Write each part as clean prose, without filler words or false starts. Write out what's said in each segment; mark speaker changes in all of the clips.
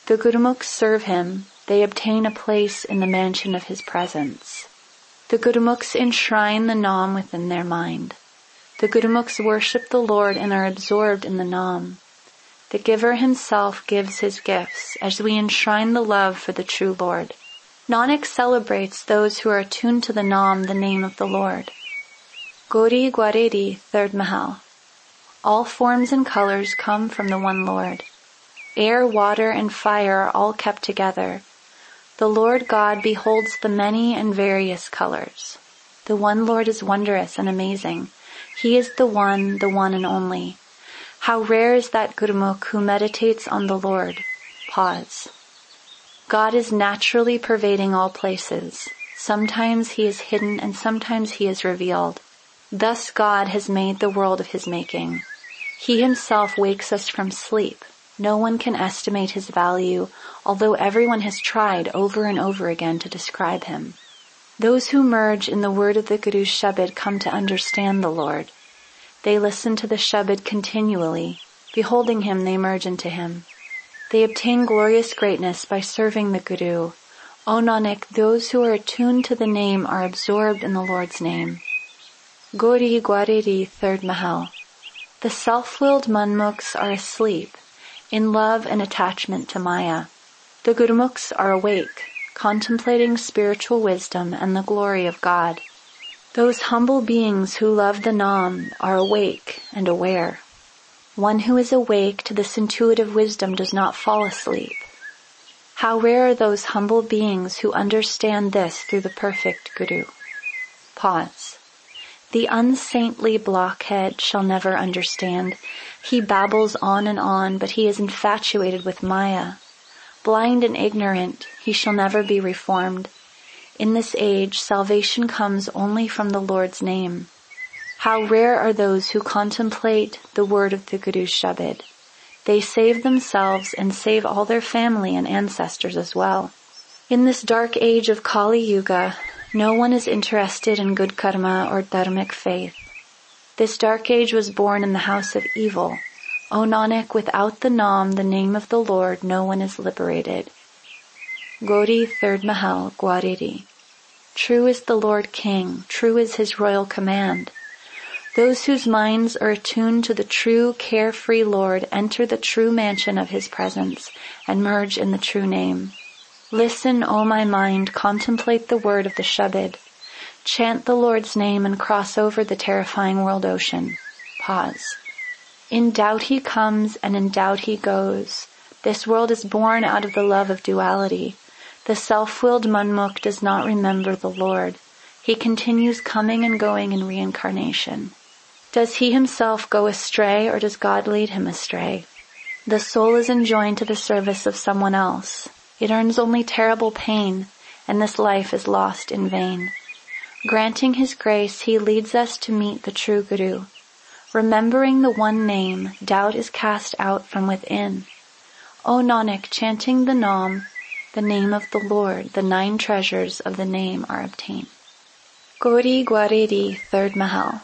Speaker 1: The Gurumukhs serve him, they obtain a place in the mansion of his presence. The Gurumukhs enshrine the Nam within their mind. The Gurumukhs worship the Lord and are absorbed in the Nam. The giver himself gives his gifts as we enshrine the love for the true Lord. Nanak celebrates those who are attuned to the Nam, the name of the Lord. Gauri Gwaredi, third Mahal. All forms and colors come from the one Lord. Air, water, and fire are all kept together. The Lord God beholds the many and various colors. The one Lord is wondrous and amazing. He is the one and only. How rare is that Gurumukh who meditates on the Lord. Pause. God is naturally pervading all places. Sometimes he is hidden and sometimes he is revealed. Thus God has made the world of his making. He himself wakes us from sleep. No one can estimate his value, although everyone has tried over and over again to describe him. Those who merge in the word of the Guru's Shabad come to understand the Lord. They listen to the Shabad continually. Beholding him, they merge into him. They obtain glorious greatness by serving the Guru. O Nanak, those who are attuned to the name are absorbed in the Lord's name. Gauri Gwaredi, third Mahal. The self-willed Manmukhs are asleep, in love and attachment to Maya. The Gurumukhs are awake, contemplating spiritual wisdom and the glory of God. Those humble beings who love the Nam are awake and aware. One who is awake to this intuitive wisdom does not fall asleep. How rare are those humble beings who understand this through the perfect Guru. Pause. The unsaintly blockhead shall never understand. He babbles on, but he is infatuated with Maya. Blind and ignorant, he shall never be reformed. In this age, salvation comes only from the Lord's name. How rare are those who contemplate the word of the Guru's Shabad. They save themselves and save all their family and ancestors as well. In this dark age of Kali Yuga, no one is interested in good karma or dharmic faith. This dark age was born in the house of evil. O Nanak, without the Nam, the name of the Lord, no one is liberated. Gauri, third Mahal, Gwaredi. True is the Lord King, true is his royal command. Those whose minds are attuned to the true, carefree Lord enter the true mansion of his presence and merge in the true name. Listen, O my mind, contemplate the word of the Shabad. Chant the Lord's name and cross over the terrifying world ocean. Pause. In doubt he comes and in doubt he goes. This world is born out of the love of duality. The self-willed Manmukh does not remember the Lord. He continues coming and going in reincarnation. Does he himself go astray or does God lead him astray? The soul is enjoined to the service of someone else. It earns only terrible pain, and this life is lost in vain. Granting his grace, he leads us to meet the true Guru. Remembering the one name, doubt is cast out from within. O Nanak, chanting the Nam, the name of the Lord, the 9 treasures of the name are obtained. Gauri Gwaredi, third Mahal.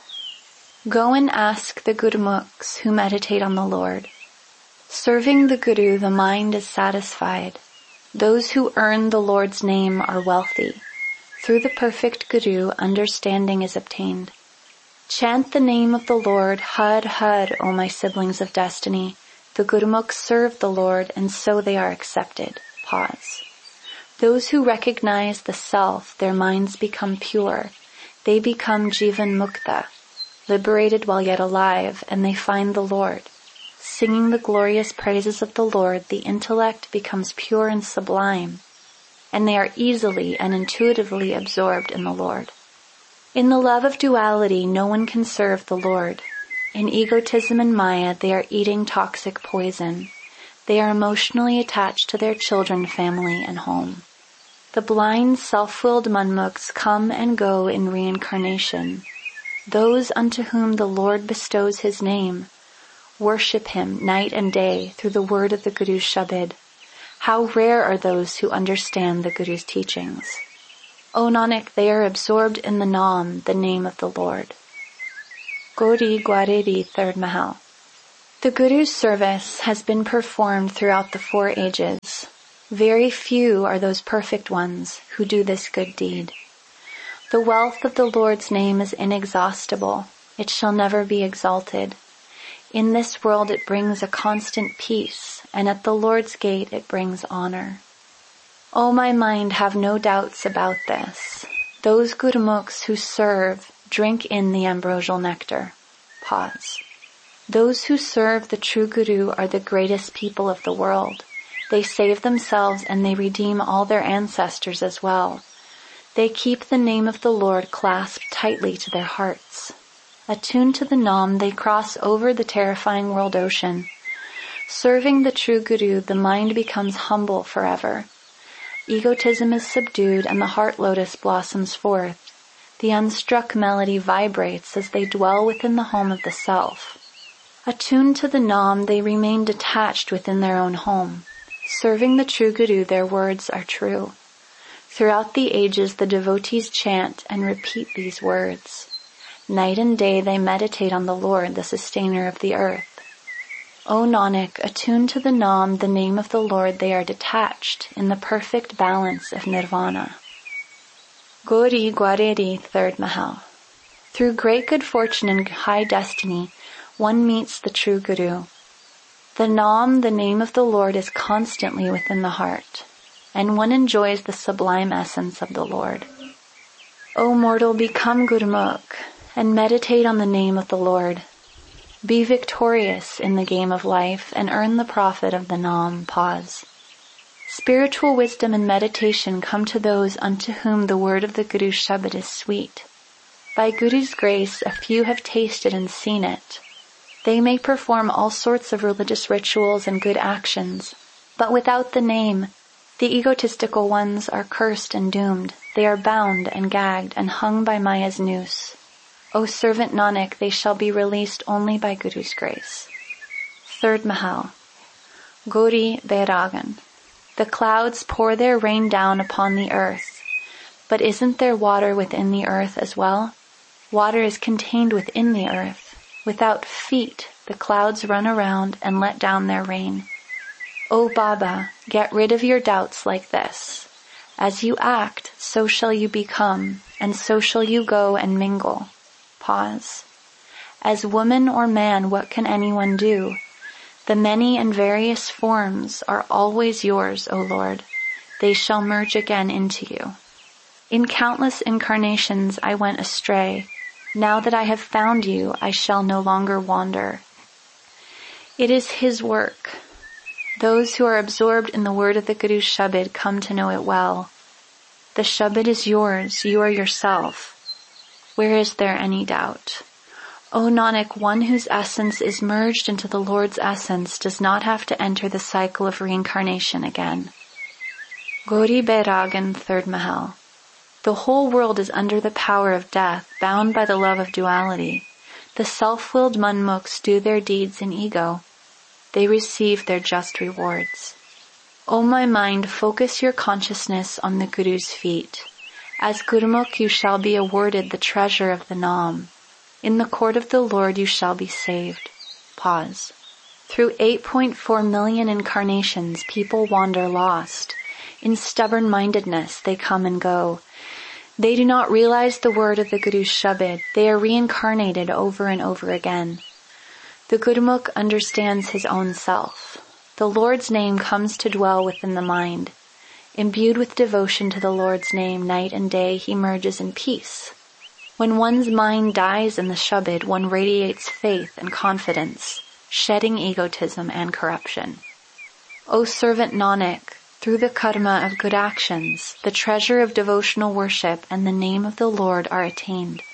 Speaker 1: Go and ask the Gurumukhs who meditate on the Lord. Serving the Guru, the mind is satisfied. Those who earn the Lord's name are wealthy. Through the perfect Guru, understanding is obtained. Chant the name of the Lord, Har Har, O my siblings of destiny. The Gurumukhs serve the Lord, and so they are accepted. Pause. Those who recognize the self, their minds become pure. They become Jivan Mukta, liberated while yet alive, and they find the Lord. Singing the glorious praises of the Lord, the intellect becomes pure and sublime, and they are easily and intuitively absorbed in the Lord. In the love of duality, no one can serve the Lord. In egotism and Maya, they are eating toxic poison. They are emotionally attached to their children, family, and home. The blind, self-willed Manmukhs come and go in reincarnation. Those unto whom the Lord bestows his name worship him night and day through the word of the Guru's Shabad. How rare are those who understand the Guru's teachings. O Nanak, they are absorbed in the Nam, the name of the Lord. Gauri Gwaredi, third Mahal. The Guru's service has been performed throughout the 4 ages. Very few are those perfect ones who do this good deed. The wealth of the Lord's name is inexhaustible. It shall never be exalted. In this world it brings a constant peace, and at the Lord's gate it brings honor. O my mind, have no doubts about this. Those Gurumukhs who serve drink in the ambrosial nectar. Pause. Those who serve the true Guru are the greatest people of the world. They save themselves and they redeem all their ancestors as well. They keep the name of the Lord clasped tightly to their hearts. Attuned to the Nam, they cross over the terrifying world ocean. Serving the true Guru, the mind becomes humble forever. Egotism is subdued and the heart lotus blossoms forth. The unstruck melody vibrates as they dwell within the home of the self. Attuned to the Nam, they remain detached within their own home. Serving the true Guru, their words are true. Throughout the ages, the devotees chant and repeat these words. Night and day they meditate on the Lord, the sustainer of the earth. O Nanak, attuned to the Nam, the name of the Lord, they are detached in the perfect balance of nirvana. Gauri Gwareri, third Mahal. Through great good fortune and high destiny, one meets the true Guru. The Nam, the name of the Lord, is constantly within the heart, and one enjoys the sublime essence of the Lord. O mortal, become Gurumukh and meditate on the name of the Lord. Be victorious in the game of life and earn the profit of the Nam. Pause. Spiritual wisdom and meditation come to those unto whom the word of the Guru Shabad is sweet. By Guru's grace, a few have tasted and seen it. They may perform all sorts of religious rituals and good actions, but without the name, the egotistical ones are cursed and doomed. They are bound and gagged and hung by Maya's noose. O servant Nanak, they shall be released only by Guru's grace. Third Mahal. Gauri Vairagan. The clouds pour their rain down upon the earth, but isn't there water within the earth as well? Water is contained within the earth. Without feet, the clouds run around and let down their rain. O Baba, get rid of your doubts like this. As you act, so shall you become, and so shall you go and mingle. Pause. As woman or man, what can anyone do? The many and various forms are always yours, O Lord. They shall merge again into you. In countless incarnations I went astray. Now that I have found you, I shall no longer wander. It is His work. Those who are absorbed in the word of the Guru Shabad come to know it well. The Shabad is yours, you are yourself. Where is there any doubt? O Nanak, one whose essence is merged into the Lord's essence does not have to enter the cycle of reincarnation again. Gauri Bairagan, third Mahal. The whole world is under the power of death, bound by the love of duality. The self-willed Manmukhs do their deeds in ego. They receive their just rewards. O my mind, focus your consciousness on the Guru's feet. As Gurumukh you shall be awarded the treasure of the Nam. In the court of the Lord you shall be saved. Pause. Through 8.4 million incarnations people wander lost. In stubborn-mindedness they come and go. They do not realize the word of the Guru's Shabad. They are reincarnated over and over again. The Gurumukh understands his own self. The Lord's name comes to dwell within the mind. Imbued with devotion to the Lord's name night and day, he merges in peace. When one's mind dies in the Shabad, one radiates faith and confidence, shedding egotism and corruption. O servant Nanak, through the karma of good actions, the treasure of devotional worship and the name of the Lord are attained.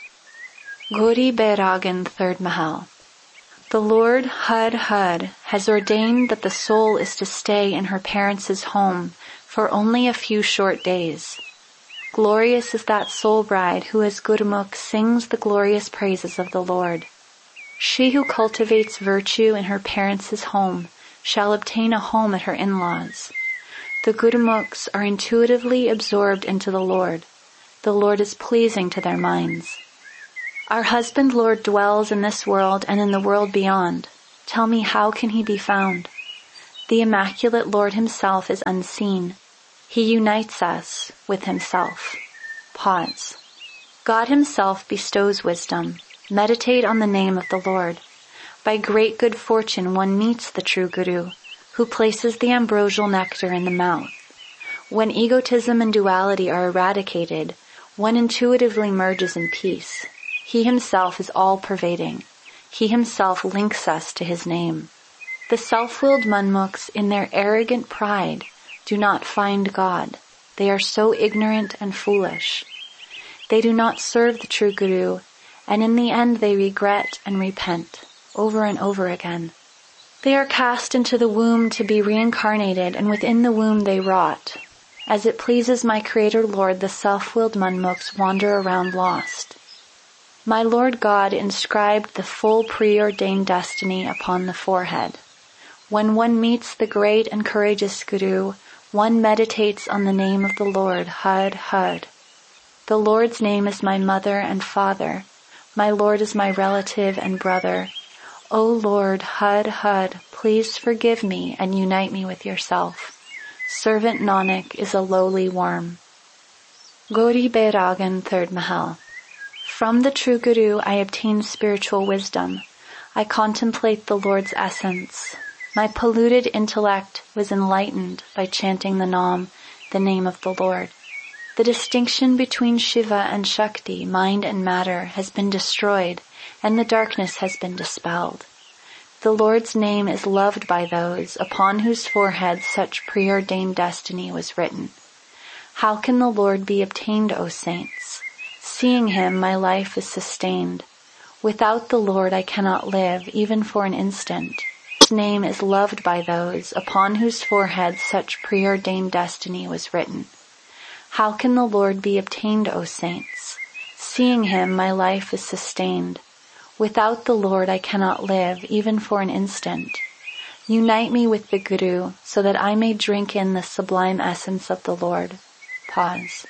Speaker 1: Gauri Bairagan, third Mahal. The Lord Har Har has ordained that the soul is to stay in her parents' home for only a few short days. Glorious is that soul bride who as Gurumukh sings the glorious praises of the Lord. She who cultivates virtue in her parents' home shall obtain a home at her in-laws. The Gurumukhs are intuitively absorbed into the Lord. The Lord is pleasing to their minds. Our husband Lord dwells in this world and in the world beyond. Tell me, how can he be found? The Immaculate Lord himself is unseen. He unites us with himself. Pause. God himself bestows wisdom. Meditate on the name of the Lord. By great good fortune one meets the true Guru, who places the ambrosial nectar in the mouth. When egotism and duality are eradicated, one intuitively merges in peace. He himself is all-pervading. He himself links us to his name. The self-willed Manmukhs, in their arrogant pride, do not find God. They are so ignorant and foolish. They do not serve the true Guru, and in the end they regret and repent, over and over again. They are cast into the womb to be reincarnated, and within the womb they rot. As it pleases my Creator Lord, the self-willed Manmukhs wander around lost. My Lord God inscribed the full preordained destiny upon the forehead. When one meets the great and courageous Guru, one meditates on the name of the Lord, Had, Had. The Lord's name is my mother and father. My Lord is my relative and brother. O Lord, Had, Had, please forgive me and unite me with yourself. Servant Nanak is a lowly worm. Gauri Bairagan, Third Mahal. From the true Guru I obtain spiritual wisdom. I contemplate the Lord's essence. My polluted intellect was enlightened by chanting the Nam, the name of the Lord. The distinction between Shiva and Shakti, mind and matter, has been destroyed, and the darkness has been dispelled. The Lord's name is loved by those upon whose foreheads such preordained destiny was written. How can the Lord be obtained, O saints? Seeing him, my life is sustained. Without the Lord I cannot live, even for an instant. His name is loved by those upon whose foreheads such preordained destiny was written. How can the Lord be obtained, O saints? Seeing him, my life is sustained. Without the Lord I cannot live, even for an instant. Unite me with the Guru, so that I may drink in the sublime essence of the Lord. Pause.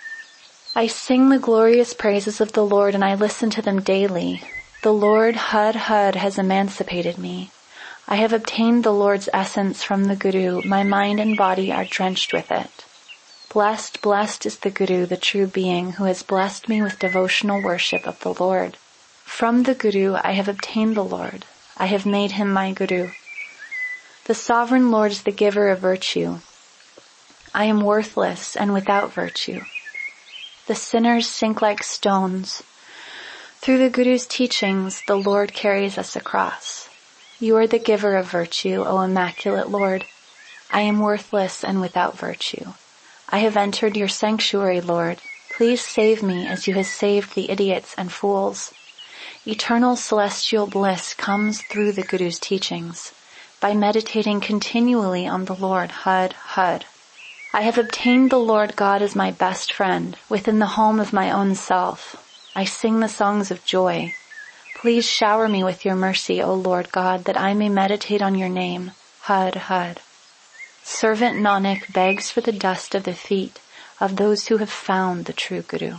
Speaker 1: I sing the glorious praises of the Lord, and I listen to them daily. The Lord, Had, Had, has emancipated me. I have obtained the Lord's essence from the Guru. My mind and body are drenched with it. Blessed, blessed is the Guru, the true being, who has blessed me with devotional worship of the Lord. From the Guru I have obtained the Lord. I have made him my Guru. The sovereign Lord is the giver of virtue. I am worthless and without virtue. The sinners sink like stones. Through the Guru's teachings, the Lord carries us across. You are the giver of virtue, O Immaculate Lord. I am worthless and without virtue. I have entered your sanctuary, Lord. Please save me as you have saved the idiots and fools. Eternal celestial bliss comes through the Guru's teachings, by meditating continually on the Lord, Had, Had. I have obtained the Lord God as my best friend, within the home of my own self. I sing the songs of joy. Please shower me with your mercy, O Lord God, that I may meditate on your name, Had, Had. Servant Nanak begs for the dust of the feet of those who have found the true Guru.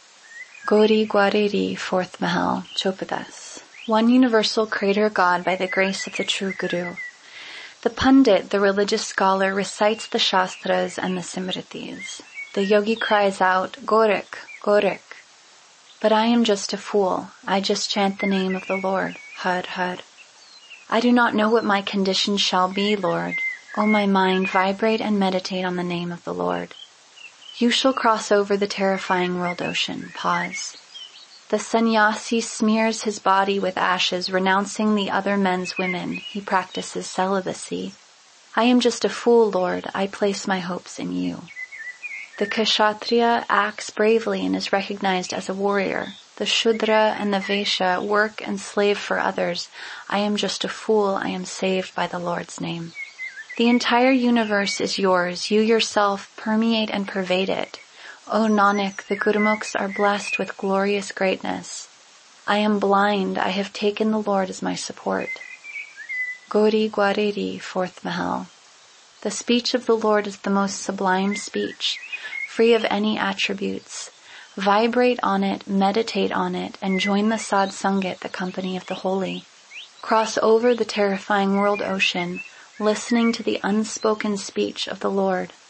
Speaker 1: Gauri Gwareri, Fourth Mahal, Chopadas. One universal Creator God by the grace of the true Guru. The Pandit, the religious scholar, recites the Shastras and the Simritis. The yogi cries out, Gorik, Gorik. But I am just a fool. I just chant the name of the Lord, Had, Had. I do not know what my condition shall be, Lord. O my mind, vibrate and meditate on the name of the Lord. You shall cross over the terrifying world ocean. Pause. The sannyasi smears his body with ashes, renouncing the other men's women. He practices celibacy. I am just a fool, Lord. I place my hopes in you. The kshatriya acts bravely and is recognized as a warrior. The shudra and the vaishya work and slave for others. I am just a fool. I am saved by the Lord's name. The entire universe is yours. You yourself permeate and pervade it. O Nanak, the Gurumukhs are blessed with glorious greatness. I am blind. I have taken the Lord as my support. Gauri Gwareri, Fourth Mahal. The speech of the Lord is the most sublime speech, free of any attributes. Vibrate on it, meditate on it, and join the Sad Sangat, the company of the holy. Cross over the terrifying world ocean. listening to the unspoken speech of the Lord.